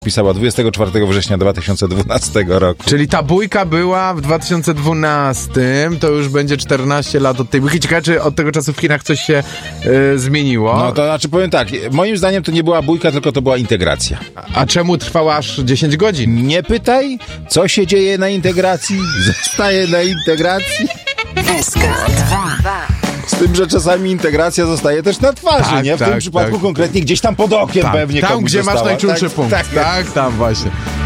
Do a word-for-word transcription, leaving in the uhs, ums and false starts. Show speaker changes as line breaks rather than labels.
pisała dwudziestego czwartego września dwa tysiące dwunastego roku.
Czyli ta bójka była w dwa tysiące dwunastym, to już będzie czternaście lat od tej bójki. Ciekawe, czy od tego czasu w Chinach coś się y, zmieniło.
No to znaczy powiem tak, moim zdaniem to nie była bójka, tylko to była integracja.
A, a czemu trwała aż dziesięć godzin?
Nie pytaj, co się dzieje na integracji, zostaje na integracji.
S K dwa.
Z tym, że czasami integracja zostaje też na twarzy,
Tak,
nie? W
tak,
tym przypadku
tak.
konkretnie gdzieś tam pod okiem
Tak,
pewnie
tam,
komuś
gdzie
została.
masz najczulszy
tak,
punkt.
Tak,
tak, tam właśnie.